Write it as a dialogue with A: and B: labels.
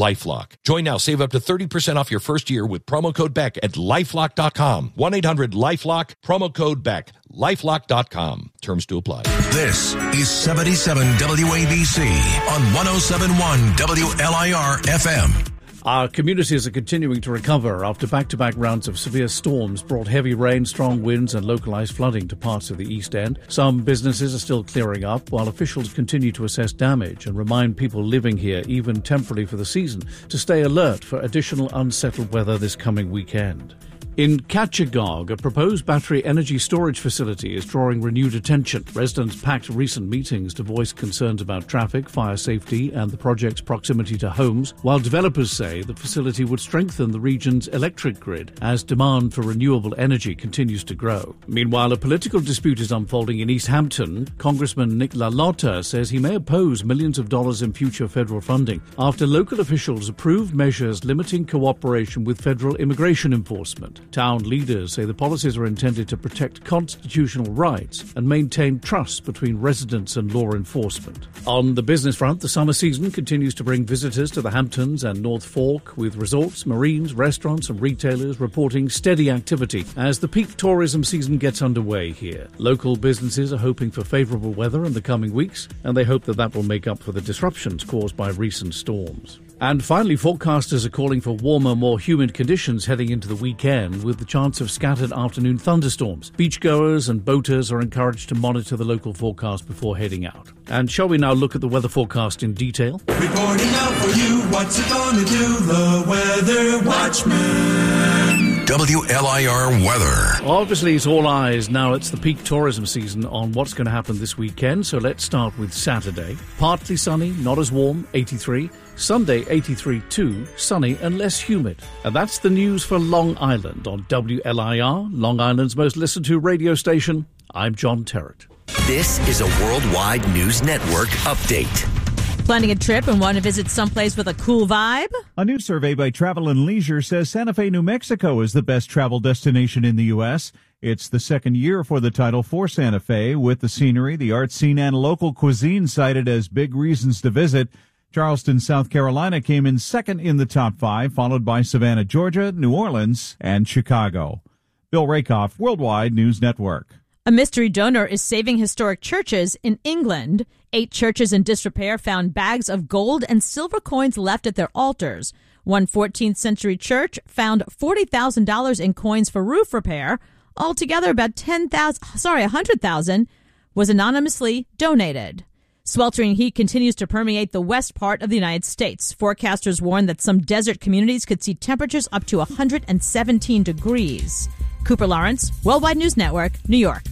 A: LifeLock. Join now. Save up to 30% off your first year with promo code BECK at LifeLock.com. 1-800-LifeLock, promo code BECK. LifeLock.com. Terms to apply.
B: This is 77 WABC on 107.1 WLIR FM.
C: Our communities are continuing to recover after back-to-back rounds of severe storms brought heavy rain, strong winds and localized flooding to parts of the East End. Some businesses are still clearing up, while officials continue to assess damage and remind people living here, even temporarily for the season, to stay alert for additional unsettled weather this coming weekend. In Catchagog, a proposed battery energy storage facility is drawing renewed attention. Residents packed recent meetings to voice concerns about traffic, fire safety, and the project's proximity to homes, while developers say the facility would strengthen the region's electric grid as demand for renewable energy continues to grow. Meanwhile, a political dispute is unfolding in East Hampton. Congressman Nick LaLotta says he may oppose millions of dollars in future federal funding after local officials approved measures limiting cooperation with federal immigration enforcement. Town leaders say the policies are intended to protect constitutional rights and maintain trust between residents and law enforcement. On the business front, the summer season continues to bring visitors to the Hamptons and North Fork, with resorts, marines, restaurants and retailers reporting steady activity as the peak tourism season gets underway here. Local businesses are hoping for favourable weather in the coming weeks, and they hope that will make up for the disruptions caused by recent storms. And finally, forecasters are calling for warmer, more humid conditions heading into the weekend, with the chance of scattered afternoon thunderstorms. Beachgoers and boaters are encouraged to monitor the local forecast before heading out. And shall we now look at the weather forecast in detail?
D: Reporting out for you, what's it gonna do? The Weather Watchman.
B: WLIR weather.
C: Obviously, it's all eyes now. It's the peak tourism season on what's going to happen this weekend. So let's start with Saturday. Partly sunny, not as warm, 83. Sunday, 83 too, sunny and less humid. And that's the news for Long Island on WLIR, Long Island's most listened to radio station. I'm John Terrett.
E: This is a Worldwide News Network update.
F: Planning a trip and want to visit someplace with a cool vibe?
G: A new survey by Travel and Leisure says Santa Fe, New Mexico is the best travel destination in the U.S. It's the second year for the title for Santa Fe, with the scenery, the art scene, and local cuisine cited as big reasons to visit. Charleston, South Carolina came in second in the top 5, followed by Savannah, Georgia, New Orleans, and Chicago. Bill Rakoff, Worldwide News Network.
F: A mystery donor is saving historic churches in England. 8 churches in disrepair found bags of gold and silver coins left at their altars. One 14th century church found $40,000 in coins for roof repair. Altogether, about $100,000 was anonymously donated. Sweltering heat continues to permeate the west part of the United States. Forecasters warn that some desert communities could see temperatures up to 117 degrees. Cooper Lawrence, Worldwide News Network, New York.